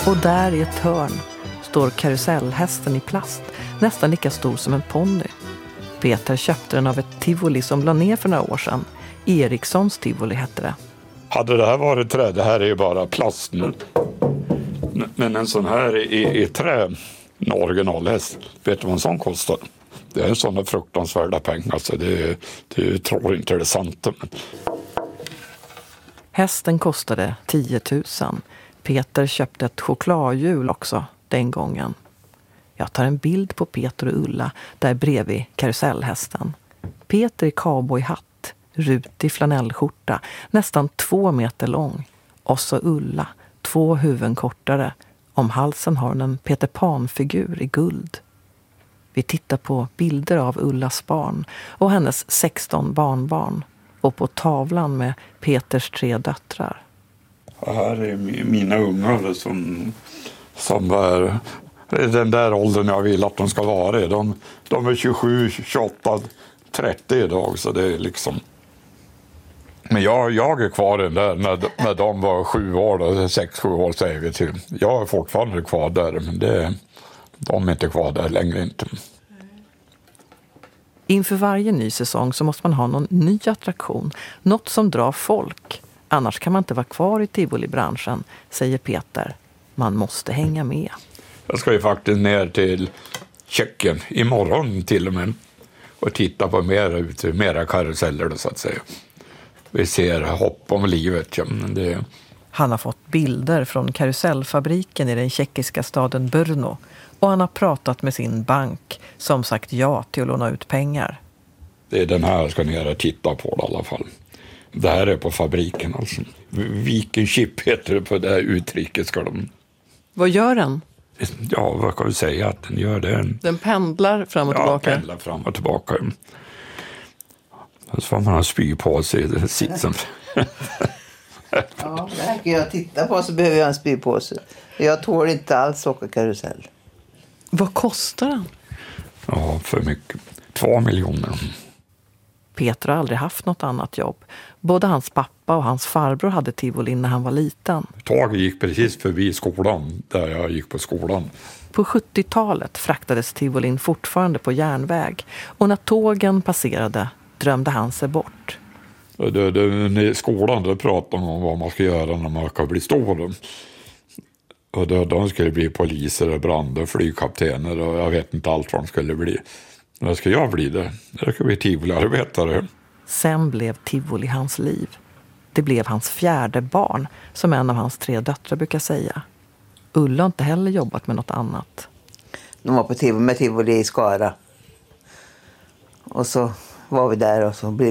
Och där i ett hörn står karusellhästen i plast, nästan lika stor som en ponny. Peter köpte den av ett tivoli som la ner för några år sedan. Erikssons tivoli hette det. Hade det här varit trä, det här är ju bara plast nu. Men en sån här i trä, en originalhäst, vet du vad en sån kostar? Det är sådana fruktansvärda pengar, så det tror inte det är sant. Hästen kostade 10 000. Peter köpte ett chokladhjul också den gången. Jag tar en bild på Peter och Ulla där bredvid karusellhästen. Peter i cowboyhatt, rutig flanellskjorta, nästan 2 meter lång. Och så Ulla, 2 huvuden kortare. Om halsen har hon en Peter Pan-figur i guld. Vi tittar på bilder av Ullas barn och hennes 16 barnbarn. Och på tavlan med Peters 3 döttrar. Här är mina ungar som är den där åldern jag vill att de ska vara. De är 27, 28, 30 idag, så det är liksom... Men jag är kvar den där när de var 7 år, 6-7 år säger vi till. Jag är fortfarande kvar där, men de är inte kvar där längre inte. Inför varje ny säsong så måste man ha någon ny attraktion. Något som drar folk. Annars kan man inte vara kvar i tivolibranschen, säger Peter. Man måste hänga med. Jag ska ju faktiskt ner till Tjeckien imorgon till och med. Och titta på mera karuseller då, så att säga. Vi ser hopp om livet. Ja, men Han har fått bilder från karusellfabriken i den tjeckiska staden Brno. Och han har pratat med sin bank som sagt ja till att låna ut pengar. Det är den här jag ska ner och titta på det, i alla fall. Det här är på fabriken alltså. Viking-chip heter det på det här uttrycket. Vad gör den? Ja, vad kan vi säga att den gör det? Den pendlar fram och tillbaka. Ja, pendlar fram och tillbaka. Så får man ha spy på sig i sitsen. Ja, det här kan jag titta på, så behöver jag en spypåse. Jag tål inte alls åka karusell. Vad kostar den? Ja, för mycket. 2 miljoner. Peter har aldrig haft något annat jobb. Både hans pappa och hans farbror hade tivoli när han var liten. Tåget gick precis förbi skolan, där jag gick på skolan. På 70-talet fraktades tivolin fortfarande på järnväg. Och när tågen passerade drömde han sig bort. I skolan då pratade man om vad man ska göra när man ska bli stor. Och de skulle bli poliser och brand- flygkaptener och jag vet inte allt vad de skulle bli. Vad ska jag bli det? Jag ska bli tivoliarbetare. Sen blev tivoli hans liv. Det blev hans 4:e barn, som en av hans 3 döttrar brukar säga. Ulla har inte heller jobbat med något annat. De var på tivoli i Skara. Och så var vi där och så blev